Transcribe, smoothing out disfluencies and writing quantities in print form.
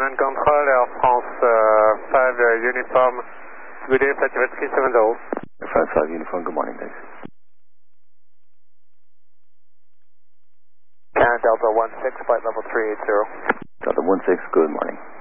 command control, Air France 5 uniform. Good day, flight 370. 5 uniform, good morning, thanks. Canada Delta 16, flight level 380. Delta 16, good morning.